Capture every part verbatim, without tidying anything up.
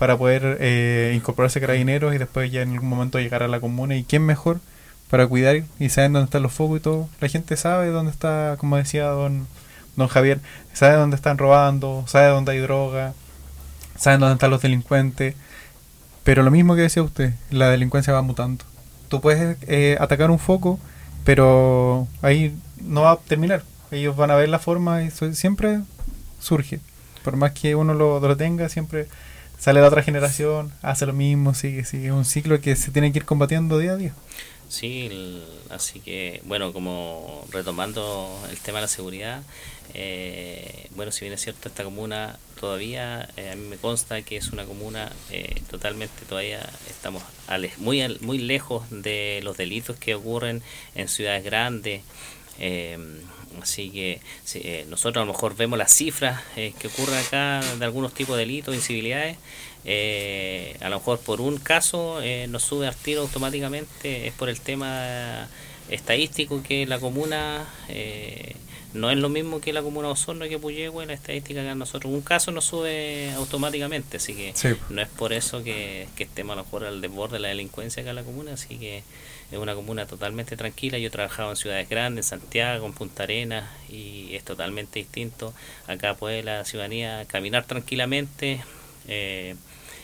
para poder eh, incorporarse a Carabineros y después ya en algún momento llegar a la comuna. ¿Y quién mejor para cuidar y saber dónde están los focos y todo? La gente sabe dónde está, como decía don, don Javier, sabe dónde están robando, sabe dónde hay droga, saben dónde están los delincuentes. Pero lo mismo que decía usted, la delincuencia va mutando. Tú puedes eh, atacar un foco, pero ahí no va a terminar. Ellos van a ver la forma y eso siempre surge. Por más que uno lo, lo tenga, siempre sale de otra generación, hace lo mismo, sigue, sigue. Es un ciclo que se tiene que ir combatiendo día a día. Sí, el, así que, bueno, como retomando el tema de la seguridad, eh, bueno, si bien es cierto, esta comuna todavía, eh, a mí me consta que es una comuna eh, totalmente, todavía estamos ale, muy, muy lejos de los delitos que ocurren en ciudades grandes. Eh, así que sí, eh, nosotros a lo mejor vemos las cifras eh, que ocurren acá de algunos tipos de delitos, incivilidades. Eh, a lo mejor por un caso eh, nos sube al tiro automáticamente, es por el tema estadístico que la comuna eh, no es lo mismo que la comuna de Osorno, que Puyehue. La estadística que nosotros un caso nos sube automáticamente, así que sí, no es por eso que, que estemos a lo mejor al desborde de la delincuencia acá en la comuna. Así que es una comuna totalmente tranquila. Yo he trabajado en ciudades grandes, en Santiago, en Punta Arenas, y es totalmente distinto. Acá puede la ciudadanía caminar tranquilamente. Eh,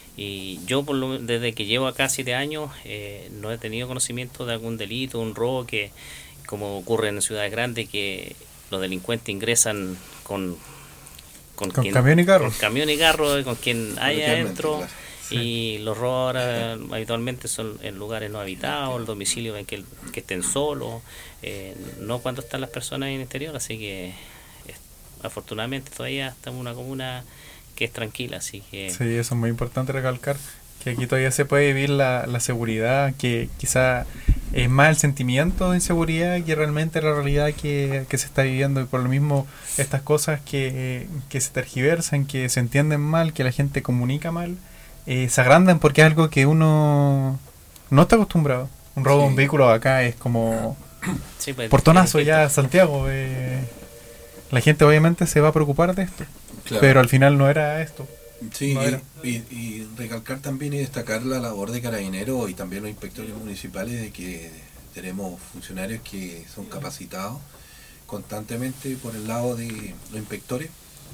y yo por lo, desde que llevo acá siete años eh, no he tenido conocimiento de algún delito, un robo, que como ocurre en ciudades grandes, que los delincuentes ingresan con con, con quien, camión y carro, con camión y carro, con quien hay adentro, claro. Sí. Y los robos ahora habitualmente son en lugares no habitados, el domicilio en que, que estén solos, eh, no cuando están las personas en el interior. Así que eh, afortunadamente todavía estamos en una comuna que es tranquila, así que... Sí, eso es muy importante recalcar, que aquí todavía se puede vivir la, la seguridad, que quizá es más el sentimiento de inseguridad que realmente la realidad que, que se está viviendo, y por lo mismo estas cosas que, que se tergiversan, que se entienden mal, que la gente comunica mal, eh, se agrandan porque es algo que uno no está acostumbrado. Un robo de sí. un vehículo acá es como sí, pues, portonazo ya Santiago. Eh, la gente obviamente se va a preocupar de esto. Claro. Pero al final no era esto. Sí, no era. Y, y recalcar también y destacar la labor de Carabineros y también los inspectores municipales, de que tenemos funcionarios que son capacitados constantemente por el lado de los inspectores,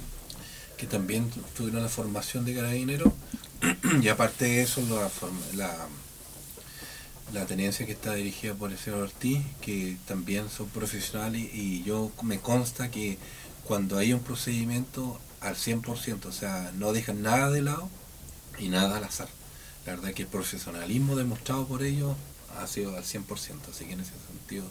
que también tuvieron la formación de Carabineros, y aparte de eso la, la, la tenencia que está dirigida por el señor Ortiz, que también son profesionales, y yo me consta que cuando hay un procedimiento al cien por ciento, o sea, no dejan nada de lado y nada al azar. La verdad que el profesionalismo demostrado por ellos ha sido al cien por ciento, así que en ese sentido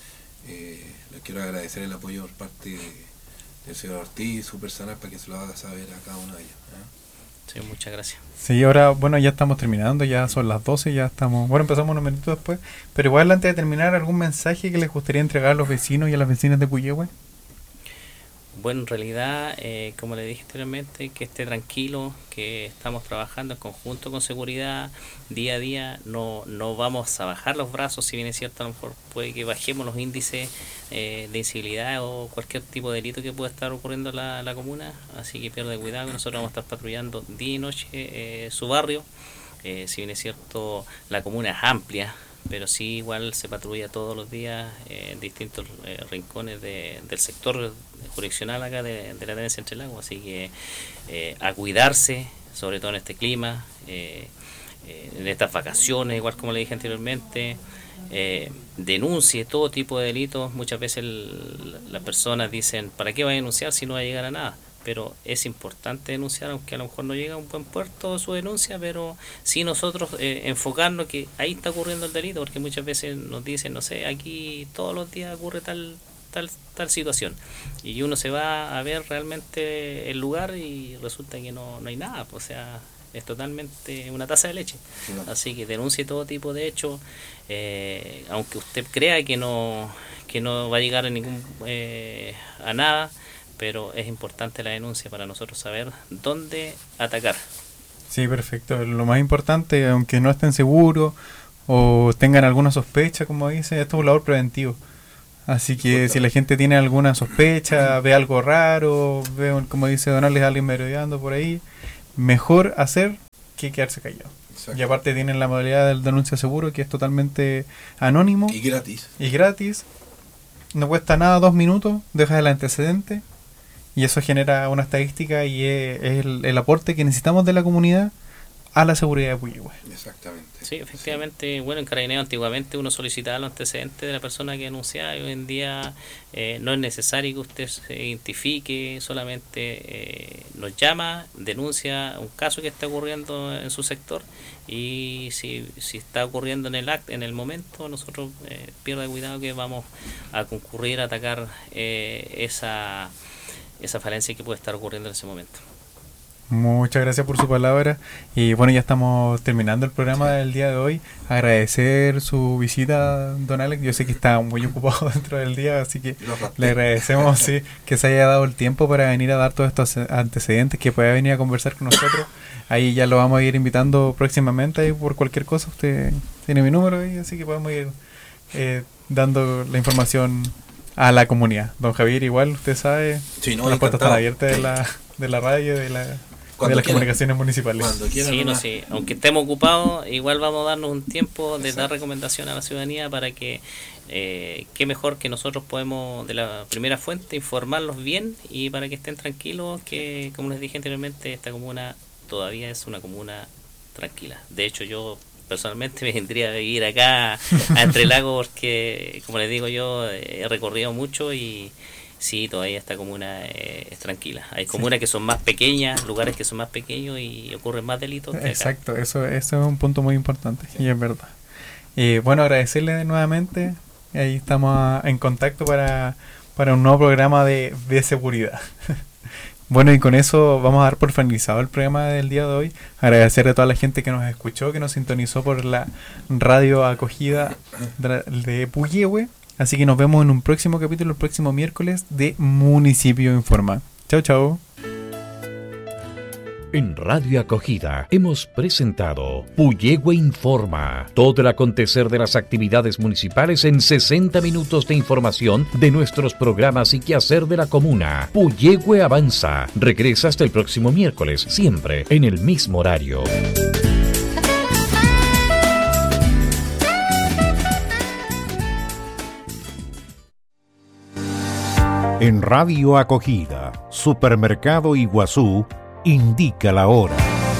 eh, les quiero agradecer el apoyo por parte de, del señor Ortiz y su personal, para que se lo haga saber a cada uno de ellos, ¿eh? Sí, muchas gracias. Sí, ahora, bueno, ya estamos terminando, ya son las doce, ya estamos, bueno, empezamos unos minutos después, pero igual antes de terminar, ¿algún mensaje que les gustaría entregar a los vecinos y a las vecinas de Puyehue? Bueno, en realidad, eh, como le dije anteriormente, que esté tranquilo, que estamos trabajando en conjunto con seguridad día a día. No no vamos a bajar los brazos, si bien es cierto, a lo mejor puede que bajemos los índices eh, de incivilidad o cualquier tipo de delito que pueda estar ocurriendo en la, la comuna. Así que pierde cuidado, que nosotros vamos a estar patrullando día y noche eh, su barrio. Eh, si bien es cierto, la comuna es amplia, pero sí igual se patrulla todos los días eh, en distintos eh, rincones de, del sector jurisdiccional acá de, de la tenencia Entre Lagos. Así que eh, a cuidarse, sobre todo en este clima, eh, eh, en estas vacaciones, igual como le dije anteriormente, eh, denuncie todo tipo de delitos. Muchas veces el, las personas dicen, ¿para qué va a denunciar si no va a llegar a nada? Pero es importante denunciar, aunque a lo mejor no llega a un buen puerto su denuncia, pero sí nosotros eh, enfocarnos que ahí está ocurriendo el delito, porque muchas veces nos dicen, no sé, aquí todos los días ocurre tal tal tal situación, y uno se va a ver realmente el lugar y resulta que no, no hay nada, pues, o sea, es totalmente una taza de leche. Sí. Así que denuncie todo tipo de hechos, eh, aunque usted crea que no que no va a llegar a ningún eh, a nada, pero es importante la denuncia para nosotros saber dónde atacar. Sí, perfecto. Lo más importante, aunque no estén seguros o tengan alguna sospecha, como dice, esto es un labor preventivo. Así que si la gente tiene alguna sospecha, ve algo raro, ve, como dice Donales, alguien merodeando por ahí, mejor hacer que quedarse callado. Exacto. Y aparte tienen la modalidad del denuncia seguro, que es totalmente anónimo. Y gratis. Y gratis. No cuesta nada, dos minutos, dejas el antecedente. Y eso genera una estadística y es, es el, el aporte que necesitamos de la comunidad a la seguridad de Puyehue. Exactamente. Sí, efectivamente, sí. Bueno, en Carabineros antiguamente uno solicitaba los antecedentes de la persona que denunciaba y hoy en día eh, no es necesario que usted se identifique, solamente eh, nos llama, denuncia un caso que está ocurriendo en su sector y si, si está ocurriendo en el act, en el momento, nosotros eh, pierda cuidado que vamos a concurrir a atacar eh, esa, esa falencia que puede estar ocurriendo en ese momento. Muchas gracias por su palabra. Y bueno, ya estamos terminando el programa del día de hoy. Agradecer su visita, don Alex. Yo sé que está muy ocupado dentro del día, así que le agradecemos sí, que se haya dado el tiempo para venir a dar todos estos antecedentes, que pueda venir a conversar con nosotros. Ahí ya lo vamos a ir invitando próximamente. Ahí por cualquier cosa, usted tiene mi número ahí, así que podemos ir eh, dando la información a la comunidad. Don Javier, igual, usted sabe, sí, no, las puertas están abiertas de la, de la radio, de la... Cuando de las quieran, comunicaciones municipales. Cuando quieran, sí, no, sí. Aunque estemos ocupados, igual vamos a darnos un tiempo de Exacto. dar recomendación a la ciudadanía para que, eh, qué mejor que nosotros podemos, de la primera fuente, informarlos bien y para que estén tranquilos, que como les dije anteriormente, esta comuna todavía es una comuna tranquila. De hecho, yo personalmente me vendría a vivir acá a Entre Lagos porque, como les digo yo, he recorrido mucho y... Sí, todavía esta comuna eh, es tranquila. Hay comunas sí. que son más pequeñas, lugares que son más pequeños y ocurren más delitos que Exacto, acá. eso, eso es un punto muy importante sí. y es verdad. Y bueno, agradecerle nuevamente. Ahí estamos a, en contacto para, para un nuevo programa de, de seguridad. Bueno, y con eso vamos a dar por finalizado el programa del día de hoy. Agradecer a toda la gente que nos escuchó, que nos sintonizó por la radio acogida de, de Puyehue. Así que nos vemos en un próximo capítulo, el próximo miércoles de Municipio Informa. Chao, chao. En Radio Acogida hemos presentado Puyehue Informa, todo el acontecer de las actividades municipales en sesenta minutos de información de nuestros programas y quehacer de la comuna. Puyehue Avanza. Regresa hasta el próximo miércoles, siempre en el mismo horario. En Radio Acogida, Supermercado Iguazú, indica la hora.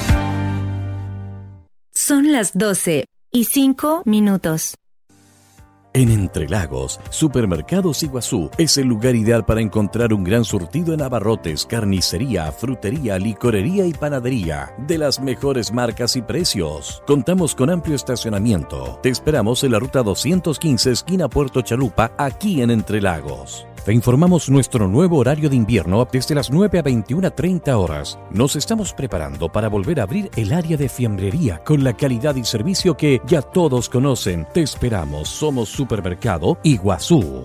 Son las doce y cinco minutos. En Entre Lagos, Supermercados Iguazú es el lugar ideal para encontrar un gran surtido en abarrotes, carnicería, frutería, licorería y panadería, de las mejores marcas y precios. Contamos con amplio estacionamiento. Te esperamos en la ruta doscientos quince, esquina Puerto Chalupa, aquí en Entre Lagos. Te informamos nuestro nuevo horario de invierno desde las nueve a veintiuna treinta horas. Nos estamos preparando para volver a abrir el área de fiambrería con la calidad y servicio que ya todos conocen. Te esperamos. Somos Supermercado Iguazú.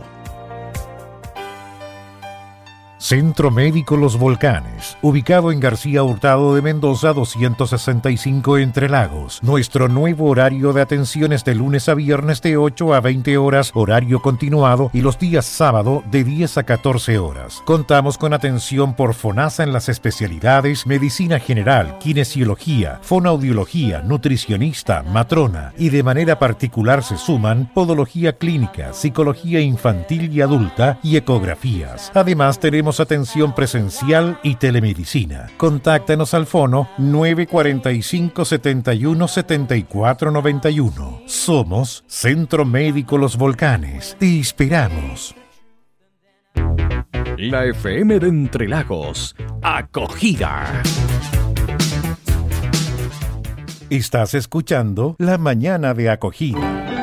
Centro Médico Los Volcanes, ubicado en García Hurtado de Mendoza doscientos sesenta y cinco Entre Lagos. Nuestro nuevo horario de atención es de lunes a viernes de ocho a veinte horas, horario continuado, y los días sábado de diez a catorce horas. Contamos con atención por FONASA en las especialidades Medicina General, Kinesiología, Fonoaudiología, Nutricionista, Matrona, y de manera particular se suman Podología Clínica, Psicología Infantil y Adulta y Ecografías. Además tenemos atención presencial y telemedicina. Contáctanos al fono nueve cuatro cinco, setenta y uno, setenta y cuatro noventa y uno. Somos Centro Médico Los Volcanes. Te esperamos. La F M de Entre Lagos. Acogida. Estás escuchando La Mañana de Acogida.